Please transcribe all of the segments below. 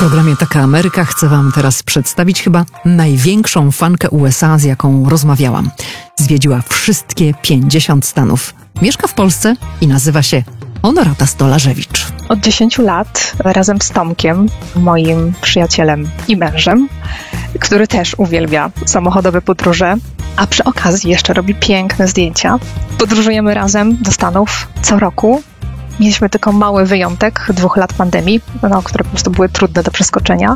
programie Taka Ameryka chcę wam teraz przedstawić chyba największą fankę USA, z jaką rozmawiałam. Zwiedziła wszystkie 50 stanów. Mieszka w Polsce i nazywa się Honorata Stolarzewicz. Od 10 lat razem z Tomkiem, moim przyjacielem i mężem, który też uwielbia samochodowe podróże, a przy okazji jeszcze robi piękne zdjęcia. Podróżujemy razem do Stanów co roku. Mieliśmy tylko mały wyjątek 2 lat pandemii, które po prostu były trudne do przeskoczenia.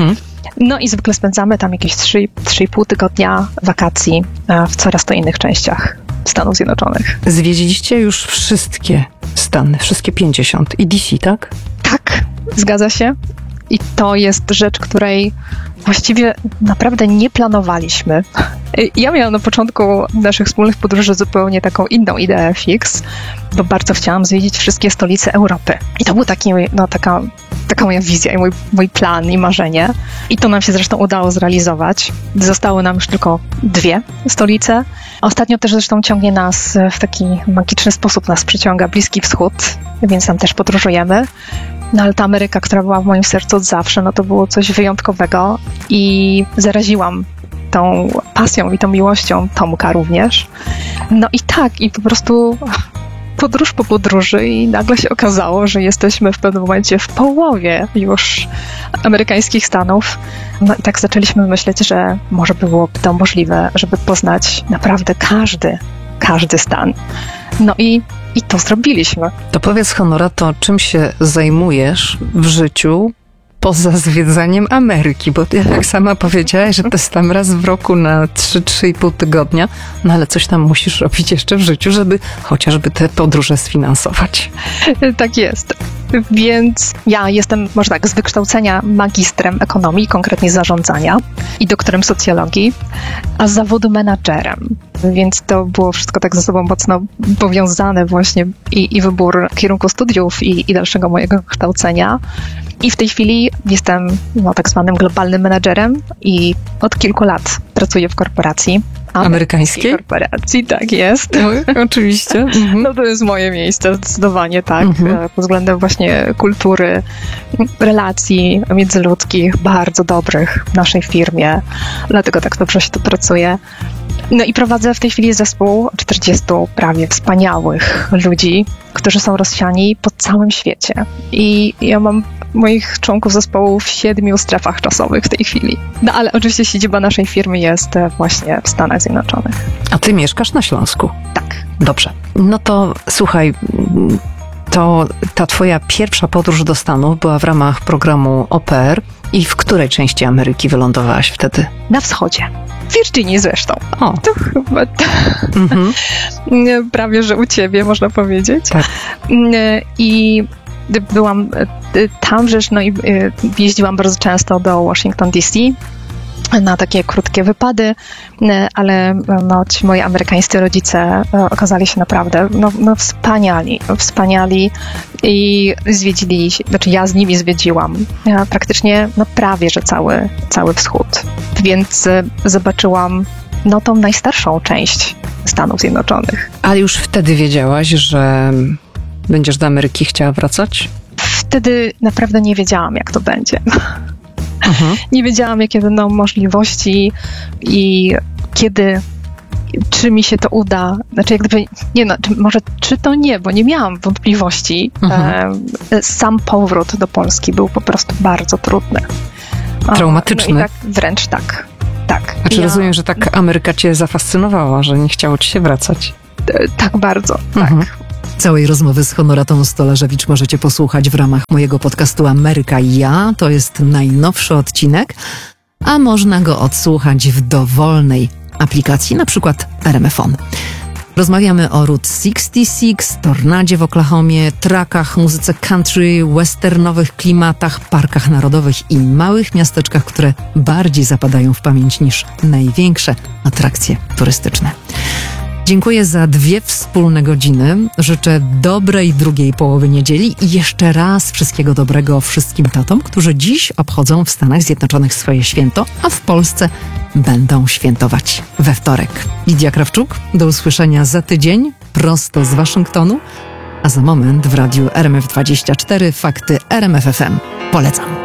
No i zwykle spędzamy tam jakieś 3,5 tygodnia wakacji w coraz to innych częściach Stanów Zjednoczonych. Zwiedziliście już wszystkie Stany, wszystkie 50 i DC, tak? Tak, zgadza się. I to jest rzecz, której właściwie naprawdę nie planowaliśmy. Ja miałam na początku naszych wspólnych podróży zupełnie taką inną ideę fix, bo bardzo chciałam zwiedzić wszystkie stolice Europy. I to był taka moja wizja i mój plan i marzenie. I to nam się zresztą udało zrealizować. Zostały nam już tylko 2 stolice. Ostatnio też zresztą ciągnie nas w taki magiczny sposób, nas przyciąga Bliski Wschód, więc tam też podróżujemy. No ale ta Ameryka, która była w moim sercu od zawsze, no to było coś wyjątkowego i zaraziłam tą pasją i tą miłością Tomka również. No i tak, i po prostu podróż po podróży i nagle się okazało, że jesteśmy w pewnym momencie w połowie już amerykańskich Stanów. No i tak zaczęliśmy myśleć, że może byłoby to możliwe, żeby poznać naprawdę każdy stan. No i to zrobiliśmy. To powiedz, Honorato, czym się zajmujesz w życiu poza zwiedzaniem Ameryki? Bo jak sama powiedziałaś, że to jest tam raz w roku na 3-3,5 tygodnia, no ale coś tam musisz robić jeszcze w życiu, żeby chociażby te podróże sfinansować. Tak jest. Więc ja jestem, może tak, z wykształcenia magistrem ekonomii, konkretnie zarządzania i doktorem socjologii, a z zawodu menadżerem. Więc to było wszystko tak ze sobą mocno powiązane właśnie i wybór kierunku studiów i dalszego mojego kształcenia. I w tej chwili jestem tak zwanym globalnym menadżerem i od kilku lat pracuję w korporacji. Amerykańskiej? Korporacji, tak jest. Oczywiście. No to jest moje miejsce, zdecydowanie tak. Pod względem właśnie kultury, relacji międzyludzkich, bardzo dobrych w naszej firmie. Dlatego tak dobrze się tu pracuje. No i prowadzę w tej chwili zespół 40 prawie wspaniałych ludzi, którzy są rozsiani po całym świecie. I ja mam moich członków zespołu w 7 strefach czasowych w tej chwili. No ale oczywiście siedziba naszej firmy jest właśnie w Stanach Zjednoczonych. A ty mieszkasz na Śląsku? Tak. Dobrze. No to słuchaj, to ta twoja pierwsza podróż do Stanów była w ramach programu Au Pair. I w której części Ameryki wylądowałaś wtedy? Na wschodzie. W Virginii zresztą. O. To chyba prawie, że u ciebie, można powiedzieć. Tak. I byłam tam, no i jeździłam bardzo często do Washington DC na takie krótkie wypady, ale ci moi amerykańscy rodzice okazali się naprawdę wspaniali i zwiedzili, znaczy ja z nimi zwiedziłam praktycznie prawie, że cały wschód. Więc zobaczyłam tą najstarszą część Stanów Zjednoczonych. Ale już wtedy wiedziałaś, że będziesz do Ameryki chciała wracać? Wtedy naprawdę nie wiedziałam, jak to będzie. Nie wiedziałam, jakie będą możliwości i czy mi się to uda. Znaczy, jak gdyby, czy to nie, bo nie miałam wątpliwości. Sam powrót do Polski był po prostu bardzo trudny. Traumatyczny? No i tak, wręcz tak. Znaczy rozumiem, że tak Ameryka cię zafascynowała, że nie chciało ci się wracać. Tak bardzo, tak. Całej rozmowy z Honoratą Stolarzewicz możecie posłuchać w ramach mojego podcastu Ameryka i ja. To jest najnowszy odcinek, a można go odsłuchać w dowolnej aplikacji, na przykład RMFON. Rozmawiamy o Route 66, tornadzie w Oklahomie, trakach, muzyce country, westernowych klimatach, parkach narodowych i małych miasteczkach, które bardziej zapadają w pamięć niż największe atrakcje turystyczne. Dziękuję za 2 wspólne godziny. Życzę dobrej drugiej połowy niedzieli i jeszcze raz wszystkiego dobrego wszystkim tatom, którzy dziś obchodzą w Stanach Zjednoczonych swoje święto, a w Polsce będą świętować we wtorek. Lidia Krawczuk, do usłyszenia za tydzień, prosto z Waszyngtonu, a za moment w radiu RMF24 Fakty RMF FM. Polecam.